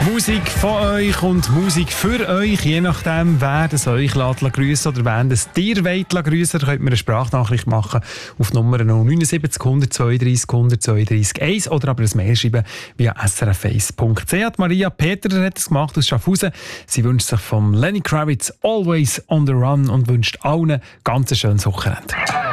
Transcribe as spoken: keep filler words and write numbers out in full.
Musik von euch und Musik für euch, je nachdem, wer das euch grüßen lässt oder wer das dir grüßen will, könnt ihr eine Sprachnachricht machen auf Nummer null neun sieben null eins zwei drei null eins zwei drei eins oder aber ein Mail schreiben via s r f eins punkt c h. Maria Peter hat es gemacht aus Schaffhausen. Sie wünscht sich von Lenny Kravitz «Always on the Run» und wünscht allen ganz ein schönes Wochenende.